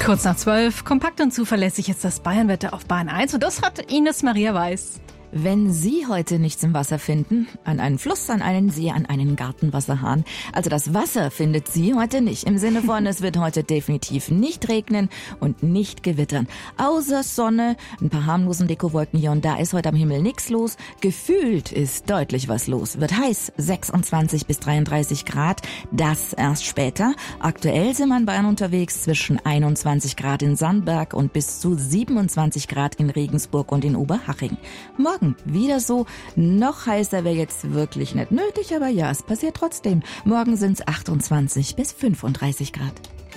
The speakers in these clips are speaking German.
Kurz nach 12, kompakt und zuverlässig ist das Bayernwetter auf Bayern 1 und das hat Ines Maria Weiß. Wenn Sie heute nichts im Wasser finden, an einen Fluss, an einen See, an einen Gartenwasserhahn. Also das Wasser findet Sie heute nicht. Im Sinne von, es wird heute definitiv nicht regnen und nicht gewittern. Außer Sonne, ein paar harmlosen Dekowolken hier und da ist heute am Himmel nichts los. Gefühlt ist deutlich was los. Wird heiß, 26 bis 33 Grad, das erst später. Aktuell sind wir in Bayern unterwegs zwischen 21 Grad in Sandberg und bis zu 27 Grad in Regensburg und in Oberhaching. Morgen wieder so, noch heißer wäre jetzt wirklich nicht nötig, aber ja, es passiert trotzdem. Morgen sind es 28 bis 35 Grad.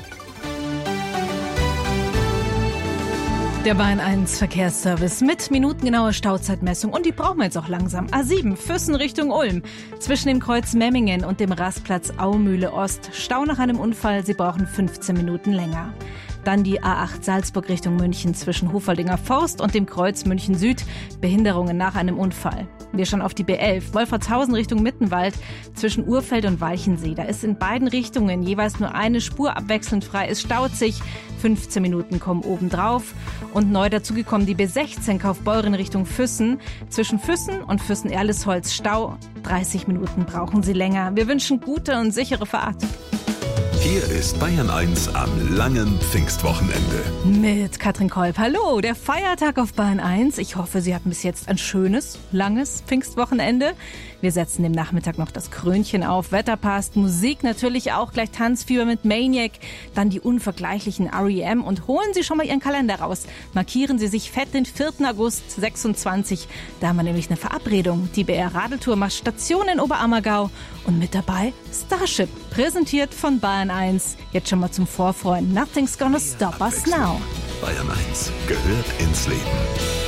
Der Bayern 1 Verkehrsservice mit minutengenauer Stauzeitmessung und die brauchen wir jetzt auch langsam. A7 Füssen Richtung Ulm. Zwischen dem Kreuz Memmingen und dem Rastplatz Aumühle Ost. Stau nach einem Unfall, Sie brauchen 15 Minuten länger. Dann die A8 Salzburg Richtung München zwischen Hofaldinger Forst und dem Kreuz München Süd. Behinderungen nach einem Unfall. Wir schauen auf die B11 Wolfertshausen Richtung Mittenwald zwischen Urfeld und Walchensee. Da ist in beiden Richtungen jeweils nur eine Spur abwechselnd frei. Es staut sich. 15 Minuten kommen obendrauf. Und neu dazugekommen die B16 Kaufbeuren Richtung Füssen. Zwischen Füssen und Füssen-Erlesholz Stau. 30 Minuten brauchen Sie länger. Wir wünschen gute und sichere Fahrt. Hier ist Bayern 1 am langen Pfingstwochenende. Mit Katrin Kolb. Hallo, der Feiertag auf Bayern 1. Ich hoffe, Sie hatten bis jetzt ein schönes, langes Pfingstwochenende. Wir setzen dem Nachmittag noch das Krönchen auf. Wetter passt, Musik natürlich auch, gleich Tanzfieber mit Maniac. Dann die unvergleichlichen R.E.M. und holen Sie schon mal Ihren Kalender raus. Markieren Sie sich fett den 4. August 26. Da haben wir nämlich eine Verabredung. Die BR Radeltour macht Station in Oberammergau. Und mit dabei Starship, präsentiert von Bayern 1. Jetzt schon mal zum Vorfreuen. Nothing's gonna stop us now. Bayern 1 gehört ins Leben.